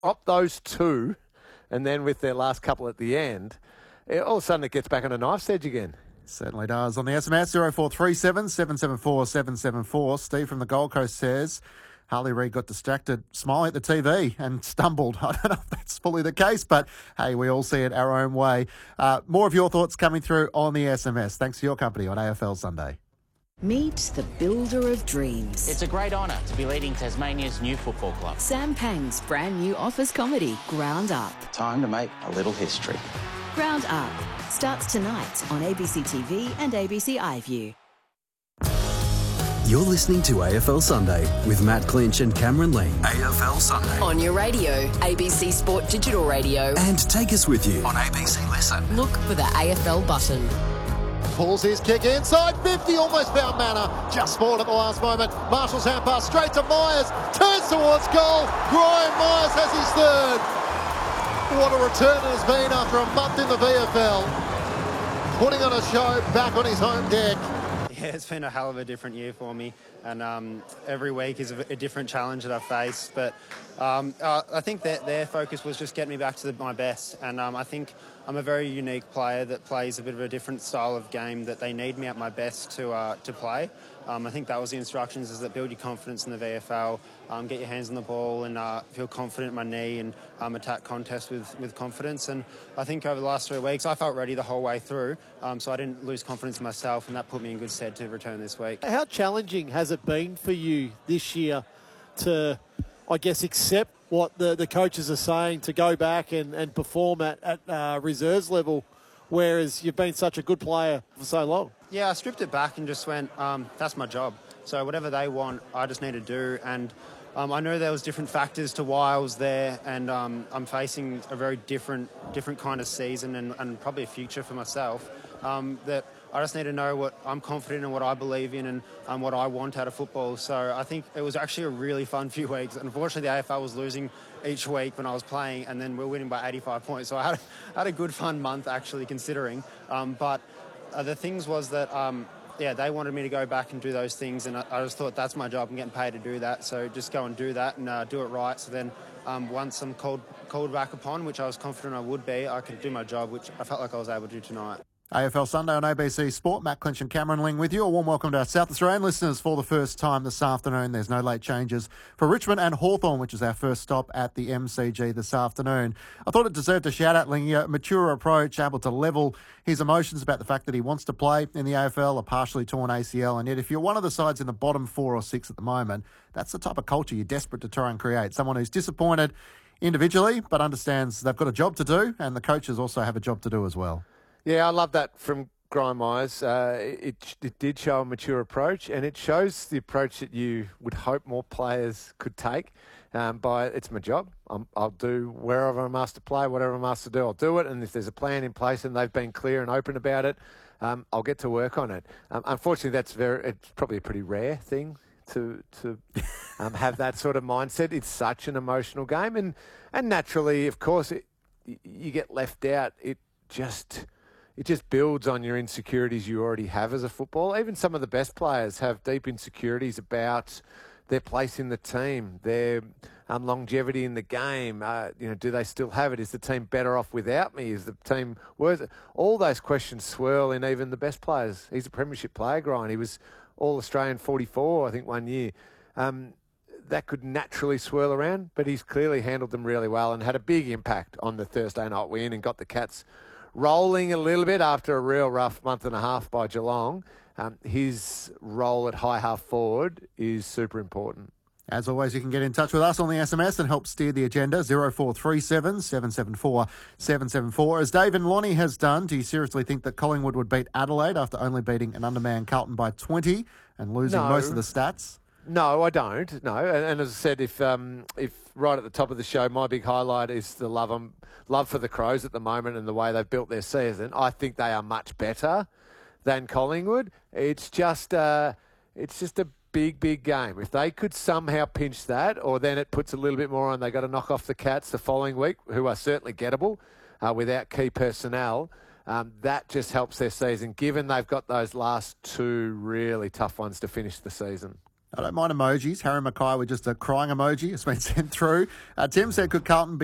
opt those two, and then with their last couple at the end, all of a sudden it gets back on a knife's edge again. Certainly does. On the SMS, 0437 774 774. Steve from the Gold Coast says Harley Reid got distracted smiling at the TV and stumbled. I don't know if that's fully the case, but hey, we all see it our own way. More of your thoughts coming through on the SMS. Thanks for your company on AFL Sunday. Meet the builder of dreams. It's a great honour to be leading Tasmania's new football club. Sam Pang's brand new office comedy, Ground Up. Time to make a little history. Ground Up starts tonight on ABC TV and ABC iView. You're listening to AFL Sunday with Matt Clinch and Cameron Lee. AFL Sunday. On your radio, ABC Sport Digital Radio. And take us with you on ABC Listen. Look for the AFL button. Pulls his kick inside 50, almost found Manor. Just spoiled at the last moment. Marshall's hand pass straight to Myers. Turns towards goal. Brian Myers has his third. What a return it has been after a month in the VFL. Putting on a show back on his home deck. Yeah, it's been a hell of a different year for me, and every week is a different challenge that I face. But I think that their focus was just getting me back to my best, and I think I'm a very unique player that plays a bit of a different style of game that they need me at my best to play. I think that was the instructions, is that build your confidence in the VFL, get your hands on the ball and feel confident in my knee and attack contests with confidence. And I think over the last 3 weeks, I felt ready the whole way through, so I didn't lose confidence in myself, and that put me in good stead to return this week. How challenging has it been for you this year to, I guess, accept what the coaches are saying, to go back and perform at reserves level, whereas you've been such a good player for so long? Yeah, I stripped it back and just went, that's my job. So whatever they want, I just need to do. And I know there was different factors to why I was there, and I'm facing a very different kind of season and probably a future for myself, that I just need to know what I'm confident in, what I believe in, and what I want out of football. So I think it was actually a really fun few weeks. Unfortunately, the AFL was losing each week when I was playing, and then we're winning by 85 points. So I had a good fun month, actually, considering. But the things was that, they wanted me to go back and do those things, and I just thought that's my job. I'm getting paid to do that, so just go and do that and do it right. So then once I'm called back upon, which I was confident I would be, I could do my job, which I felt like I was able to do tonight. AFL Sunday on ABC Sport. Matt Clinch and Cameron Ling with you. A warm welcome to our South Australian listeners for the first time this afternoon. There's no late changes for Richmond and Hawthorn, which is our first stop at the MCG this afternoon. I thought it deserved a shout-out, Ling. A mature approach, able to level his emotions about the fact that he wants to play in the AFL, a partially torn ACL. And yet, if you're one of the sides in the bottom 4 or 6 at the moment, that's the type of culture you're desperate to try and create. Someone who's disappointed individually, but understands they've got a job to do, and the coaches also have a job to do as well. Yeah, I love that from Brian Myers. It did show a mature approach, and it shows the approach that you would hope more players could take. It's my job. I'll do wherever I'm asked to play, whatever I'm asked to do, I'll do it. And if there's a plan in place and they've been clear and open about it, I'll get to work on it. Unfortunately, it's probably a pretty rare thing to have that sort of mindset. It's such an emotional game, and naturally, of course, you get left out. It just builds on your insecurities you already have as a footballer. Even some of the best players have deep insecurities about their place in the team, their longevity in the game. Do they still have it? Is the team better off without me? Is the team worth it? All those questions swirl in even the best players. He's a premiership player, Brian. He was All-Australian 44, I think, one year. That could naturally swirl around, but he's clearly handled them really well and had a big impact on the Thursday night win and got the Cats rolling a little bit after a real rough month and a half by Geelong. His role at high half forward is super important. As always, you can get in touch with us on the SMS and help steer the agenda, 0437 774 774. As Dave and Lonnie has done, do you seriously think that Collingwood would beat Adelaide after only beating an undermanned Carlton by 20 and losing most of the stats? No, I don't. No, and as I said, if right at the top of the show, my big highlight is the love for the Crows at the moment and the way they've built their season. I think they are much better than Collingwood. It's just a big game. If they could somehow pinch that, or then it puts a little bit more on, they got to knock off the Cats the following week, who are certainly gettable without key personnel. That just helps their season, given they've got those last 2 really tough ones to finish the season. I don't mind emojis. Harry Mackay with just a crying emoji. It's been sent through. Tim said, could Carlton